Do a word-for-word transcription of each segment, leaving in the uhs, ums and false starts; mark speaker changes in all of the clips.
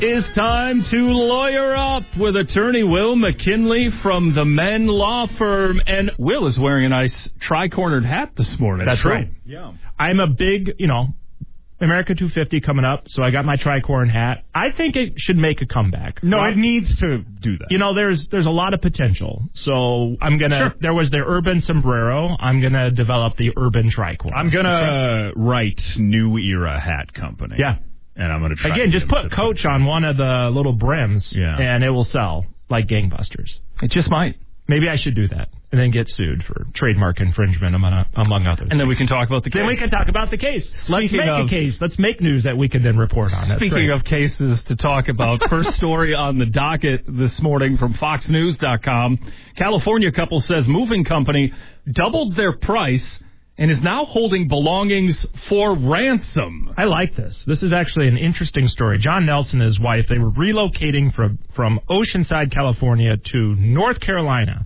Speaker 1: It's time to lawyer up with attorney Will McKinley from the Men Law Firm. And Will is wearing a nice tri-cornered hat this morning.
Speaker 2: That's
Speaker 1: true.
Speaker 2: right.
Speaker 1: Yeah.
Speaker 2: I'm a big, you know, America two fifty coming up, so I got my tri-corn hat. I think it should make a comeback.
Speaker 3: No,
Speaker 2: right?
Speaker 3: It needs to do that.
Speaker 2: You know, there's there's a lot of potential. So I'm going to, sure. There was the urban sombrero. I'm going to develop the urban tri-corn.
Speaker 3: I'm going to write New Era Hat Company.
Speaker 2: Yeah.
Speaker 3: And I'm going to try.
Speaker 2: Again, just put Coach on one of the little brims, yeah. and it will sell like gangbusters.
Speaker 1: It just might.
Speaker 2: Maybe I should do that and then get sued for trademark infringement, among, among others.
Speaker 1: And then we can talk about the case.
Speaker 2: Then we can talk about the case. Let's
Speaker 1: Speaking
Speaker 2: make
Speaker 1: of,
Speaker 2: a case. Let's make news that we can then report on. That's
Speaker 1: Speaking
Speaker 2: great.
Speaker 1: of cases to talk about, first story on the docket this morning from fox news dot com. California couple says moving company doubled their price and is now holding belongings for ransom.
Speaker 2: I like this. This is actually an interesting story. John Nelson and his wife, they were relocating from, from Oceanside, California to North Carolina.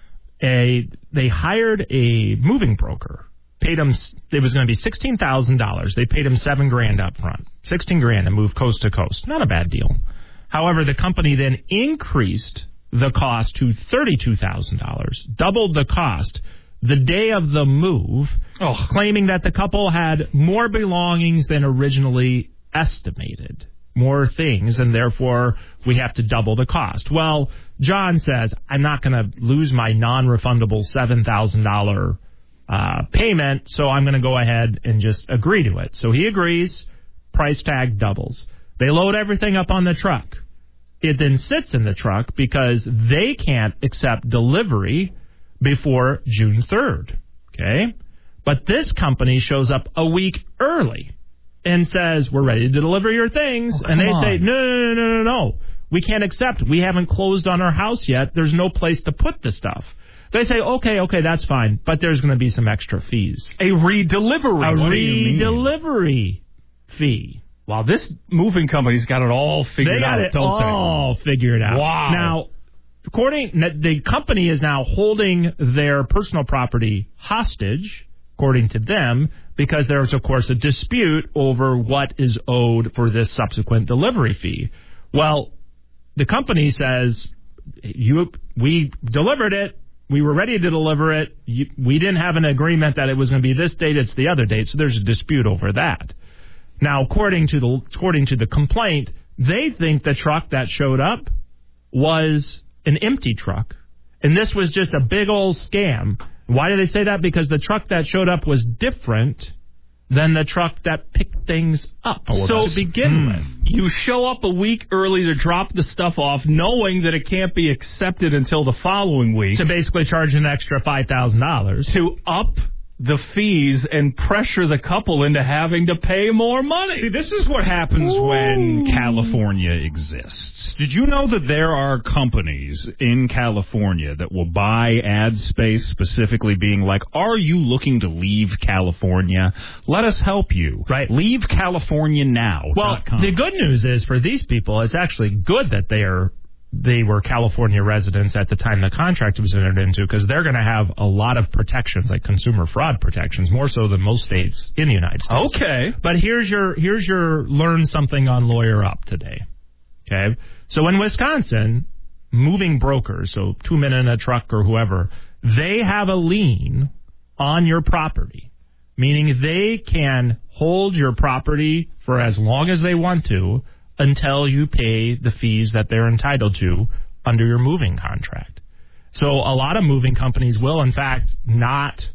Speaker 2: A, they hired a moving broker. Paid him, it was going to be sixteen thousand dollars. They paid him seven grand up front. sixteen grand to move coast to coast. Not a bad deal. However, the company then increased the cost to thirty-two thousand dollars, doubled the cost the day of the move, oh. claiming that the couple had more belongings than originally estimated, more things, and therefore we have to double the cost. Well, John says, I'm not going to lose my non-refundable seven thousand dollars uh, payment, so I'm going to go ahead and just agree to it. So he agrees, price tag doubles. They load everything up on the truck. It then sits in the truck because they can't accept delivery before June third, okay? But this company shows up a week early and says, we're ready to deliver your things. Oh, and they on. say, no, no, no, no, no, no. We can't accept. We haven't closed on our house yet. There's no place to put the stuff. They say, okay, okay, that's fine, but there's going to be some extra fees.
Speaker 1: A redelivery.
Speaker 2: A redelivery fee.
Speaker 1: Wow, this moving company's got it all figured out,
Speaker 2: don't they? They
Speaker 1: got
Speaker 2: it all figured out.
Speaker 1: Wow.
Speaker 2: Now, according, the company is now holding their personal property hostage, according to them, because there is, of course, a dispute over what is owed for this subsequent delivery fee. Well, the company says, "You, we delivered it. We were ready to deliver it. You, we didn't have an agreement that it was going to be this date, it's the other date, so there's a dispute over that." Now, according to the according to the complaint, they think the truck that showed up was an empty truck, and this was just a big old scam. Why do they say that? Because the truck that showed up was different than the truck that picked things up.
Speaker 1: Oh, well,
Speaker 2: so to begin mm, with,
Speaker 1: you show up a week early to drop the stuff off, knowing that it can't be accepted until the following week.
Speaker 2: To basically charge an extra five thousand dollars.
Speaker 1: To up the fees and pressure the couple into having to pay more money.
Speaker 3: See, this is what happens Ooh. when California exists. Did you know that there are companies in California that will buy ad space specifically being like, are you looking to leave California? Let us help you.
Speaker 2: Right.
Speaker 3: Leave California now.
Speaker 2: Well, the good news is for these people, it's actually good that they are they were California residents at the time the contract was entered into, because they're going to have a lot of protections, like consumer fraud protections, more so than most states in the United States.
Speaker 1: Okay.
Speaker 2: But here's your here's your learn something on Lawyer Up today. Okay. So in Wisconsin, moving brokers, so two men in a truck or whoever, they have a lien on your property, meaning they can hold your property for as long as they want to, until you pay the fees that they're entitled to under your moving contract. So a lot of moving companies will, in fact, not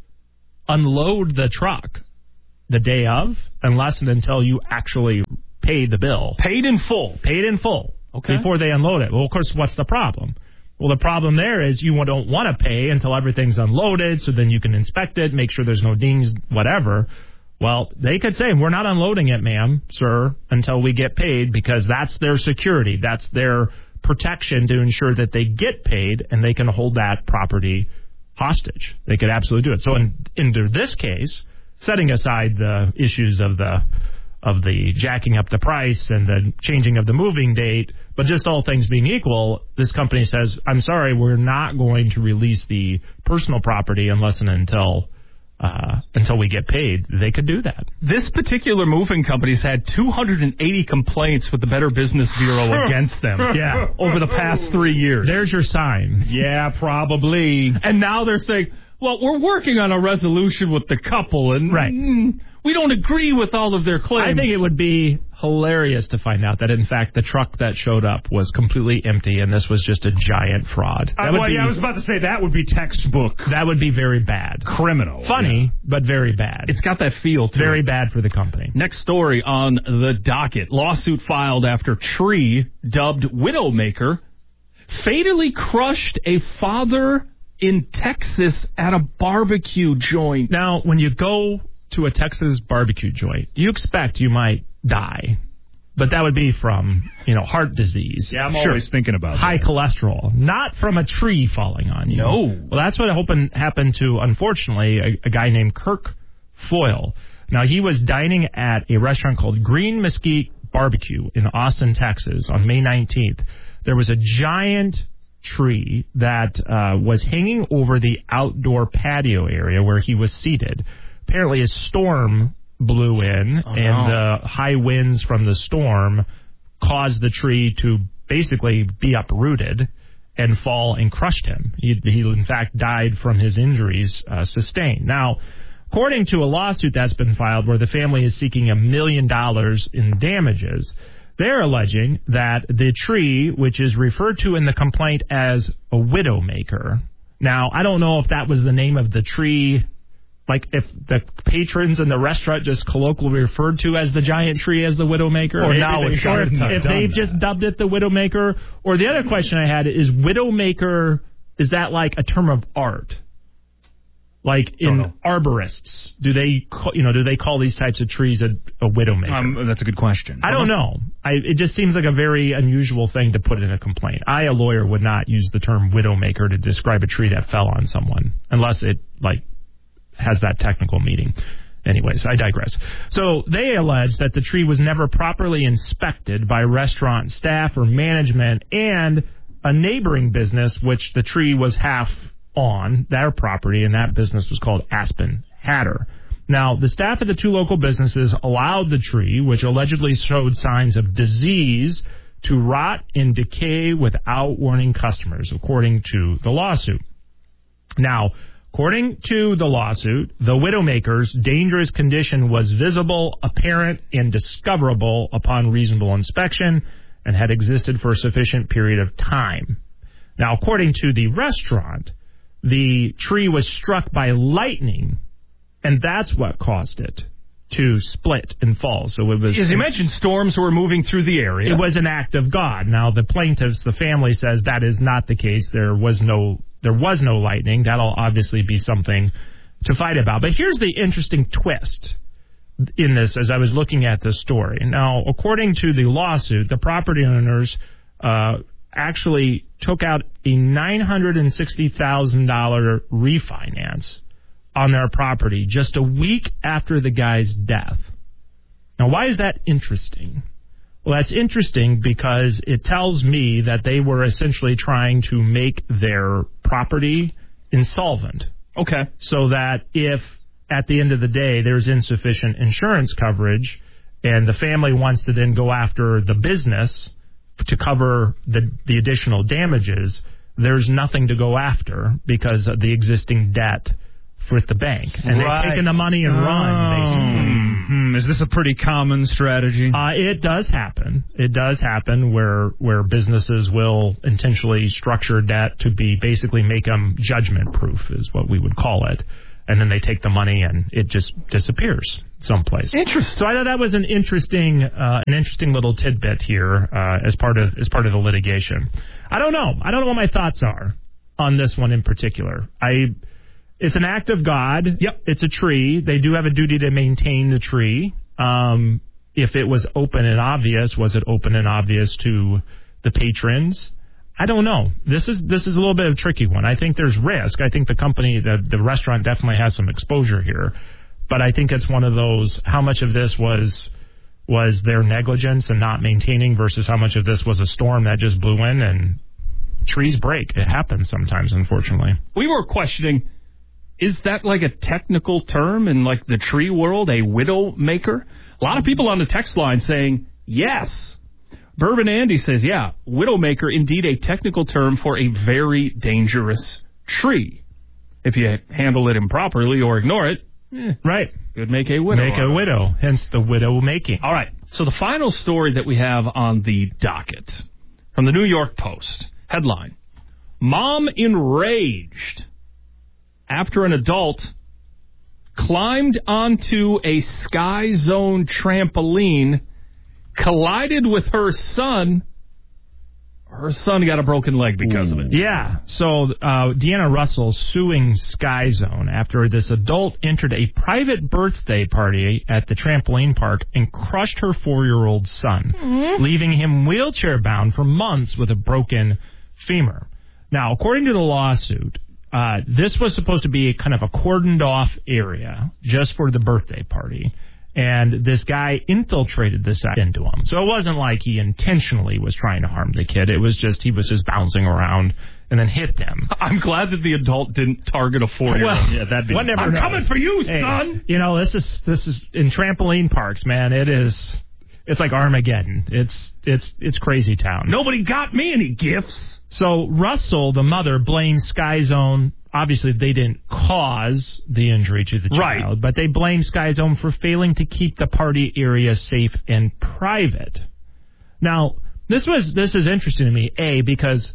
Speaker 2: unload the truck the day of unless and until you actually pay the bill.
Speaker 1: Paid in full.
Speaker 2: Paid in full.
Speaker 1: Okay.
Speaker 2: Before they unload it. Well, of course, what's the problem? Well, the problem there is you don't want to pay until everything's unloaded, so then you can inspect it, make sure there's no dings, whatever. Well, they could say, we're not unloading it, ma'am, sir, until we get paid, because that's their security. That's their protection to ensure that they get paid and they can hold that property hostage. They could absolutely do it. So in, in this case, setting aside the issues of the of the jacking up the price and the changing of the moving date, but just all things being equal, this company says, I'm sorry, we're not going to release the personal property unless and until uh, until we get paid, they could do that.
Speaker 1: This particular moving company's had two hundred eighty complaints with the Better Business Bureau against them.
Speaker 2: Yeah,
Speaker 1: over the past three years.
Speaker 2: There's your sign.
Speaker 3: Yeah, probably.
Speaker 1: And now they're saying, well, we're working on a resolution with the couple, and
Speaker 2: right.
Speaker 1: mm, we don't agree with all of their claims.
Speaker 2: I think it would be hilarious to find out that, in fact, the truck that showed up was completely empty, and this was just a giant fraud. That
Speaker 3: Uh,
Speaker 2: would
Speaker 3: well,
Speaker 2: be,
Speaker 3: yeah, I was about to say that would be textbook
Speaker 2: that would be very bad.
Speaker 3: criminal.
Speaker 2: Funny,
Speaker 3: yeah.
Speaker 2: but very bad.
Speaker 1: It's got that feel to
Speaker 2: very
Speaker 1: it.
Speaker 2: bad for the company.
Speaker 1: Next story on the docket. Lawsuit filed after tree dubbed Widowmaker fatally crushed a father in Texas at a barbecue joint.
Speaker 2: Now, when you go to a Texas barbecue joint, you expect you might die. But that would be from, you know, heart disease.
Speaker 3: Yeah, I'm
Speaker 2: Sure.
Speaker 3: always thinking about
Speaker 2: high
Speaker 3: that.
Speaker 2: cholesterol, not from a tree falling on you.
Speaker 1: No.
Speaker 2: Well, that's what happened, happened to, unfortunately, a, a guy named Kirk Foyle. Now, he was dining at a restaurant called Green Mesquite Barbecue in Austin, Texas on May nineteenth. There was a giant tree that uh, was hanging over the outdoor patio area where he was seated. Apparently, a storm blew in,
Speaker 1: oh,
Speaker 2: and
Speaker 1: no.
Speaker 2: the high winds from the storm caused the tree to basically be uprooted and fall and crushed him. He, he in fact, died from his injuries uh, sustained. Now, according to a lawsuit that's been filed where the family is seeking a million dollars in damages, they're alleging that the tree, which is referred to in the complaint as a Widowmaker. Now, I don't know if that was the name of the tree, like if the patrons in the restaurant just colloquially referred to as the giant tree as the Widowmaker,
Speaker 1: or
Speaker 2: maybe
Speaker 1: now
Speaker 2: they-
Speaker 1: it's
Speaker 2: or if,
Speaker 1: done
Speaker 2: if
Speaker 1: that.
Speaker 2: they've just dubbed it the Widowmaker. Or the other question I had is, Widowmaker, is that like a term of art? Like in arborists, do they, ca- you know, do they call these types of trees a, a Widowmaker?
Speaker 3: Um, that's a good question.
Speaker 2: I don't know. I, it just seems like a very unusual thing to put in a complaint. I, a lawyer, would not use the term Widowmaker to describe a tree that fell on someone, unless it, like, has that technical meaning. Anyways, I digress. So they allege that the tree was never properly inspected by restaurant staff or management, and a neighboring business, which the tree was half on, their property, and that business was called Aspen Hatter. Now, the staff of the two local businesses allowed the tree, which allegedly showed signs of disease, to rot and decay without warning customers, according to the lawsuit. Now, according to the lawsuit, the Widowmaker's dangerous condition was visible, apparent, and discoverable upon reasonable inspection, and had existed for a sufficient period of time. Now, according to the restaurant, the tree was struck by lightning, and that's what caused it to split and fall. So it was,
Speaker 1: as you mentioned, storms were moving through the area.
Speaker 2: It was an act of God. Now, the plaintiffs, the family, says that is not the case. There was no, there was no lightning. That'll obviously be something to fight about. But here's the interesting twist in this as I was looking at this story. Now, according to the lawsuit, the property owners uh, actually took out a nine hundred sixty thousand dollars refinance on their property just a week after the guy's death. Now, why is that interesting? Well, that's interesting because it tells me that they were essentially trying to make their property insolvent.
Speaker 1: Okay.
Speaker 2: So that if at the end of the day there's insufficient insurance coverage and the family wants to then go after the business to cover the, the additional damages, there's nothing to go after because of the existing debt with the bank. And
Speaker 1: Right.
Speaker 2: they've taken the money and run, basically.
Speaker 3: Hmm, is this a pretty common strategy?
Speaker 2: Uh, it does happen. It does happen where where businesses will intentionally structure debt to be basically make them judgment proof is what we would call it. And then they take the money and it just disappears someplace.
Speaker 1: Interesting.
Speaker 2: So I thought that was an interesting uh, an interesting little tidbit here uh, as part of as part of the litigation. I don't know. I don't know what my thoughts are on this one in particular. I It's an act of God.
Speaker 1: Yep.
Speaker 2: It's a tree. They do have a duty to maintain the tree. Um, if it was open and obvious, was it open and obvious to the patrons? I don't know. This is this is a little bit of a tricky one. I think there's risk. I think the company, the, the restaurant definitely has some exposure here. But I think it's one of those, how much of this was was their negligence and not maintaining versus how much of this was a storm that just blew in and trees break. It happens sometimes, unfortunately.
Speaker 1: We were questioning, is that like a technical term in like the tree world, a widow maker? A lot of people on the text line saying yes. Bourbon Andy says, yeah, widowmaker, indeed a technical term for a very dangerous tree. If you handle it improperly or ignore it, eh,
Speaker 2: right,
Speaker 1: could make a widow.
Speaker 2: Make a widow, hence the widow making.
Speaker 1: All right, so the final story that we have on the docket from the New York Post, headline, Mom enraged after an adult climbed onto a Sky Zone trampoline, collided with her son. Her son got a broken leg because Ooh. of it.
Speaker 2: Yeah. So uh, Deanna Russell suing Sky Zone after this adult entered a private birthday party at the trampoline park and crushed her four-year-old son, mm-hmm. leaving him wheelchair-bound for months with a broken femur. Now, according to the lawsuit, uh, this was supposed to be a kind of a cordoned-off area just for the birthday party. And this guy infiltrated this into him. So it wasn't like he intentionally was trying to harm the kid. It was just he was just bouncing around and then hit them.
Speaker 1: I'm glad that the adult didn't target a four-year-old.
Speaker 2: Well,
Speaker 1: yeah, that'd be.
Speaker 2: One never
Speaker 1: I'm
Speaker 2: knows.
Speaker 1: coming for you,
Speaker 2: hey,
Speaker 1: son.
Speaker 2: You know, this is this is in trampoline parks, man. It is. It's like Armageddon. It's it's it's crazy town.
Speaker 1: Nobody got me any gifts.
Speaker 2: So Russell, the mother, blamed Sky Zone. Obviously, they didn't cause the injury to the child,
Speaker 1: right.
Speaker 2: but they blamed Sky Zone for failing to keep the party area safe and private. Now, this was this is interesting to me, A, because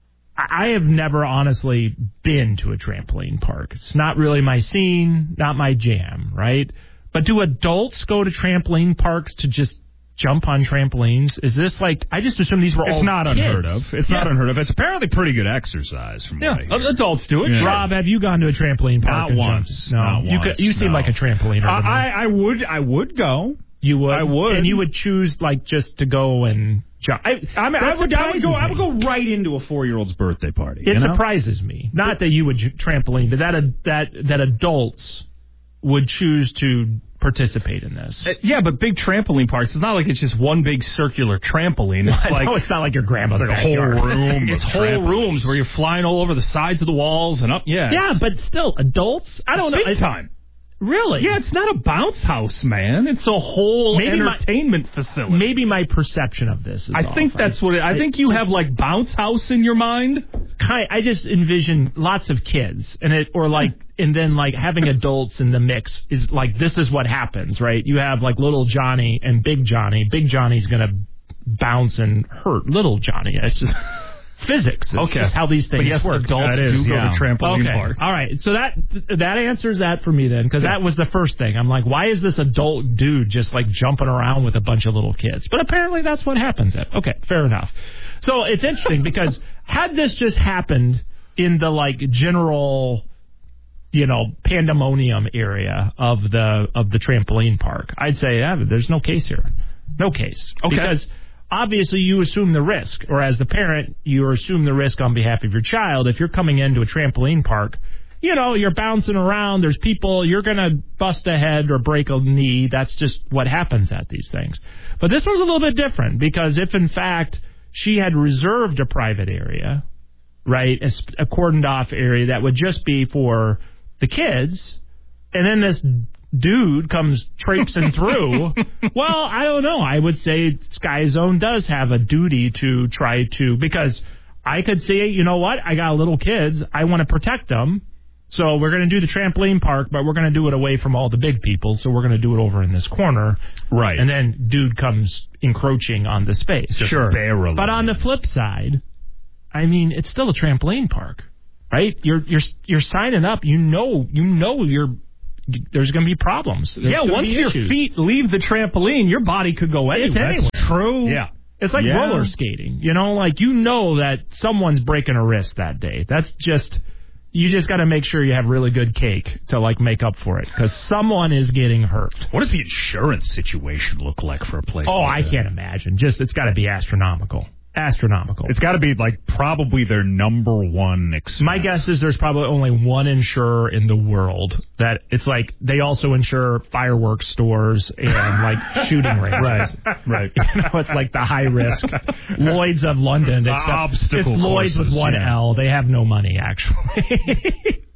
Speaker 2: I have never honestly been to a trampoline park. It's not really my scene, not my jam, right? But do adults go to trampoline parks to just jump on trampolines? Is this like, I just assume these were
Speaker 3: it's
Speaker 2: all
Speaker 3: not
Speaker 2: kids.
Speaker 3: unheard of. It's yeah. not unheard of. It's apparently pretty good exercise from
Speaker 1: yeah,
Speaker 3: what I hear.
Speaker 1: Adults do it.
Speaker 3: Yeah.
Speaker 2: Rob, have you gone to a trampoline park?
Speaker 3: Not once.
Speaker 2: No,
Speaker 3: not
Speaker 2: you,
Speaker 3: once,
Speaker 2: you seem
Speaker 3: no.
Speaker 2: like a trampoliner.
Speaker 3: Uh, I, I would. I would go.
Speaker 2: You would.
Speaker 3: I would.
Speaker 2: And you would choose like just to go and jump. I,
Speaker 3: I mean, I would. I would go.
Speaker 2: Me.
Speaker 3: I would go right into a four-year-old's birthday party.
Speaker 2: It
Speaker 3: you know?
Speaker 2: surprises me. Not that you would trampoline, but that that that adults would choose to participate in this.
Speaker 1: Uh, yeah, but big trampoline parks, it's not like it's just one big circular trampoline. It's
Speaker 2: like
Speaker 1: no,
Speaker 2: it's not like your grandma's
Speaker 1: like a whole room. It's whole
Speaker 3: trampolines.
Speaker 1: rooms where you're flying all over the sides of the walls and up. Yeah,
Speaker 2: yeah, but still, adults. I don't know.
Speaker 1: Big time.
Speaker 2: Really?
Speaker 1: Yeah, it's not a bounce house, man. It's a whole maybe entertainment
Speaker 2: my,
Speaker 1: facility.
Speaker 2: Maybe my perception of this is
Speaker 1: I
Speaker 2: off.
Speaker 1: think that's what it, I, I think you just, have like bounce house in your mind.
Speaker 2: Kind, I just envision lots of kids and it, or like, and then like having adults in the mix is like, this is what happens, right? You have like little Johnny and big Johnny. Big Johnny's going to bounce and hurt little Johnny. It's just physics. It's
Speaker 1: okay.
Speaker 2: just how these things
Speaker 1: but yes,
Speaker 2: work.
Speaker 1: Adults
Speaker 2: that
Speaker 1: do
Speaker 2: is,
Speaker 1: go
Speaker 2: yeah.
Speaker 1: to trampoline
Speaker 2: okay.
Speaker 1: parks.
Speaker 2: All right. So that that answers that for me then, because yeah. that was the first thing. I'm like, why is this adult dude just like jumping around with a bunch of little kids? But apparently that's what happens. Then. Okay, fair enough. So it's interesting because had this just happened in the like general, you know, pandemonium area of the of the trampoline park, I'd say yeah, there's no case here. No case.
Speaker 1: Okay.
Speaker 2: Because obviously, you assume the risk, or as the parent, you assume the risk on behalf of your child. If you're coming into a trampoline park, you know, you're bouncing around, there's people, you're going to bust a head or break a knee. That's just what happens at these things. But this was a little bit different, because if, in fact, she had reserved a private area, right, a, a cordoned-off area that would just be for the kids, and then this dude comes traipsing through, well, I don't know. I would say Sky Zone does have a duty to try to, because I could say, you know what, I got little kids, I want to protect them, so we're going to do the trampoline park, but we're going to do it away from all the big people, so we're going to do it over in this corner.
Speaker 3: Right.
Speaker 2: And then dude comes encroaching on the space.
Speaker 3: Just
Speaker 2: sure.
Speaker 3: barely.
Speaker 2: But on the flip side, I mean, it's still a trampoline park, right? You're you're you're signing up, you know, you know you're there's going to be problems. There's
Speaker 1: yeah, once your
Speaker 2: issues.
Speaker 1: feet leave the trampoline, your body could go anywhere.
Speaker 2: It's anywhere.
Speaker 1: That's true.
Speaker 2: Yeah. It's like
Speaker 3: yeah.
Speaker 2: roller skating. You know, like you know that someone's breaking a wrist that day. That's just, you just got to make sure you have really good cake to like make up for it, because someone is getting hurt.
Speaker 3: What does the insurance situation look like for a place
Speaker 2: Oh,
Speaker 3: like
Speaker 2: I
Speaker 3: that?
Speaker 2: can't imagine. Just, it's got to be astronomical. Astronomical.
Speaker 3: It's got to be like probably their number one expense.
Speaker 2: My guess is there's probably only one insurer in the world that it's like they also insure fireworks stores and like shooting ranges.
Speaker 3: Right, right.
Speaker 2: You know, it's like the high risk Lloyd's of London. Except
Speaker 3: Obstacle
Speaker 2: it's Lloyd's
Speaker 3: courses,
Speaker 2: with one
Speaker 3: yeah.
Speaker 2: L. They have no money actually.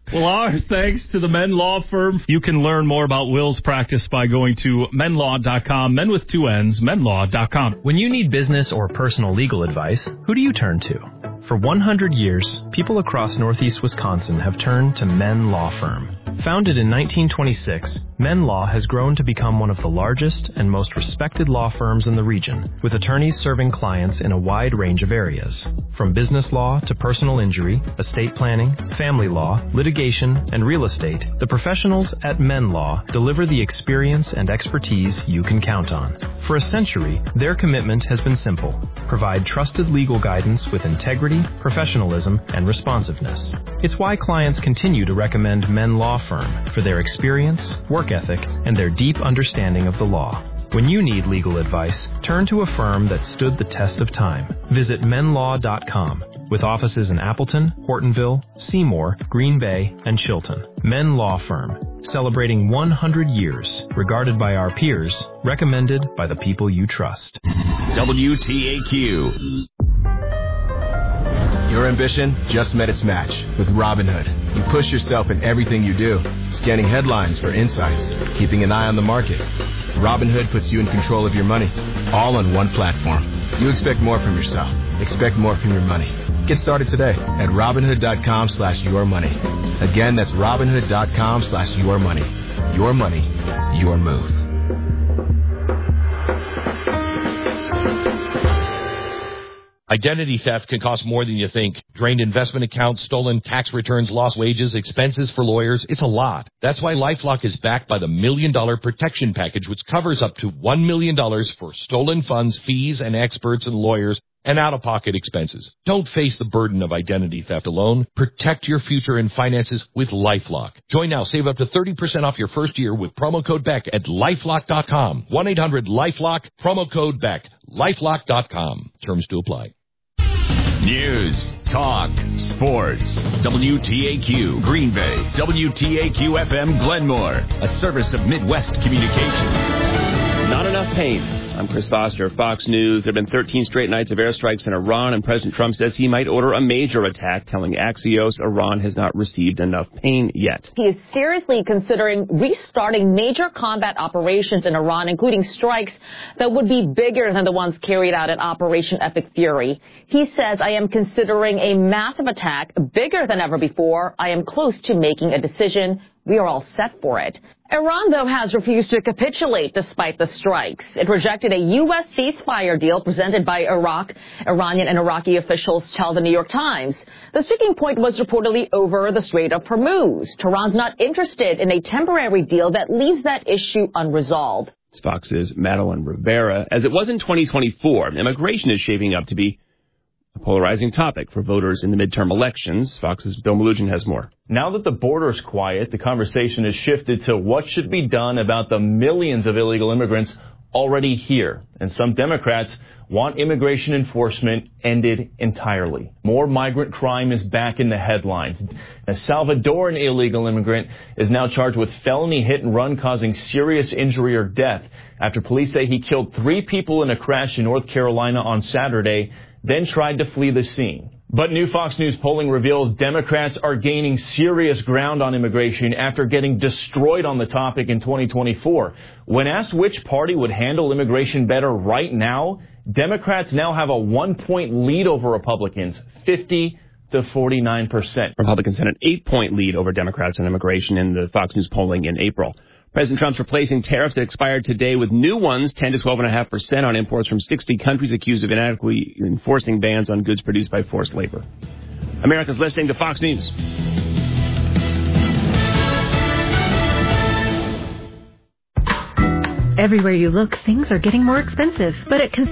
Speaker 1: Well, our thanks to the Men Law Firm. You can learn more about Will's practice by going to men law dot com, men with two N's, men law dot com.
Speaker 4: When you need business or personal legal advice, who do you turn to? For one hundred years, people across Northeast Wisconsin have turned to Men Law Firm. Founded in nineteen twenty-six, Men Law has grown to become one of the largest and most respected law firms in the region, with attorneys serving clients in a wide range of areas. From business law to personal injury, estate planning, family law, litigation, and real estate, the professionals at Men Law deliver the experience and expertise you can count on. For a century, their commitment has been simple: provide trusted legal guidance with integrity, professionalism, and responsiveness. It's why clients continue to recommend Men Law Firm for their experience, work ethic, and their deep understanding of the law. When you need legal advice, turn to a firm that stood the test of time. Visit men law dot com, with offices in Appleton, Hortonville, Seymour, Green Bay, and Chilton. Men Law Firm, celebrating one hundred years, regarded by our peers, recommended by the people you trust.
Speaker 5: W T A Q.
Speaker 6: Your ambition just met its match with Robinhood. You push yourself in everything you do, scanning headlines for insights, keeping an eye on the market. Robinhood puts you in control of your money, all on one platform. You expect more from yourself. Expect more from your money. Get started today at Robinhood dot com slash your money. Again, that's Robinhood dot com slash your money. Your money, your move.
Speaker 7: Identity theft can cost more than you think. Drained investment accounts, stolen tax returns, lost wages, expenses for lawyers. It's a lot. That's why LifeLock is backed by the Million Dollar Protection Package, which covers up to one million dollars for stolen funds, fees, and experts and lawyers, and out-of-pocket expenses. Don't face the burden of identity theft alone. Protect your future and finances with LifeLock. Join now. Save up to thirty percent off your first year with promo code Beck at lifelock dot com. one eight hundred LifeLock, promo code Beck. lifelock dot com. Terms to apply.
Speaker 5: News, talk, sports. W T A Q Green Bay. W T A Q F M Glenmore. A service of Midwest Communications.
Speaker 8: Not enough pain. I'm Chris Foster, Fox News. There have been thirteen straight nights of airstrikes in Iran, and President Trump says he might order a major attack, telling Axios Iran has not received enough pain yet.
Speaker 9: He is seriously considering restarting major combat operations in Iran, including strikes that would be bigger than the ones carried out in Operation Epic Fury. He says, I am considering a massive attack, bigger than ever before. I am close to making a decision. We are all set for it. Iran, though, has refused to capitulate despite the strikes. It rejected a U S ceasefire deal presented by Iraq. Iranian and Iraqi officials tell the New York Times. The sticking point was reportedly over the Strait of Hormuz. Tehran's not interested in a temporary deal that leaves that issue unresolved.
Speaker 8: It's Fox's Madeline Rivera. As it was in twenty twenty-four, immigration is shaping up to be a polarizing topic for voters in the midterm elections. Fox's Bill Malugin has more.
Speaker 10: Now that the border's quiet, the conversation has shifted to what should be done about the millions of illegal immigrants already here. And some Democrats want immigration enforcement ended entirely. More migrant crime is back in the headlines. A Salvadoran illegal immigrant is now charged with felony hit and run causing serious injury or death after police say he killed three people in a crash in North Carolina on Saturday, then tried to flee the scene. But new Fox News polling reveals Democrats are gaining serious ground on immigration after getting destroyed on the topic in twenty twenty-four. When asked which party would handle immigration better right now, Democrats now have a one-point lead over Republicans, fifty to forty-nine percent.
Speaker 8: Republicans had an eight-point lead over Democrats on immigration in the Fox News polling in April. President Trump's replacing tariffs that expired today with new ones, ten to twelve point five percent on imports from sixty countries accused of inadequately enforcing bans on goods produced by forced labor. America's listening to Fox News.
Speaker 11: Everywhere you look, things are getting more expensive. But at